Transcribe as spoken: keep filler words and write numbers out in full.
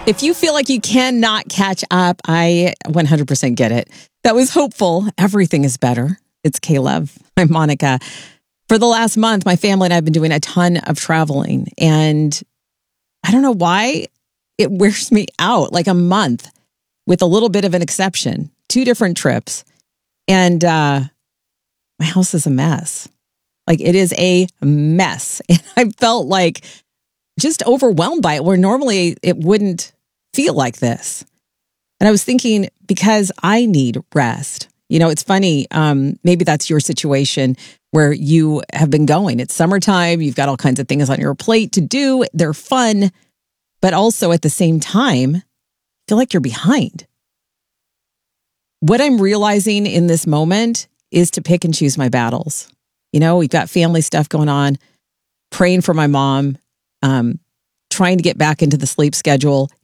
If you feel like you cannot catch up, I one hundred percent get it. That was hopeful. Everything is better. It's K-Love. I'm Monica. For the last month, my family and I have been doing a ton of traveling. And I don't know why it wears me out like a month with a little bit of an exception. Two different trips. And uh, my house is a mess. Like it is a mess. And I felt like just overwhelmed by it, where normally it wouldn't feel like this. And I was thinking, because I need rest. You know, it's funny. Um, maybe that's your situation where you have been going. It's summertime. You've got all kinds of things on your plate to do. They're fun. But also at the same time, feel like you're behind. What I'm realizing in this moment is to pick and choose my battles. You know, we've got family stuff going on, praying for my mom, um, trying to get back into the sleep schedule,